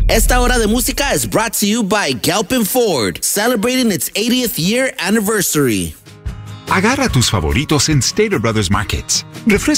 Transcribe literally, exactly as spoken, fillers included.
Esta hora de música is brought to you by Galpin Ford, celebrating its eightieth year anniversary. Agarra tus favoritos en Stater Brothers Markets. Refresca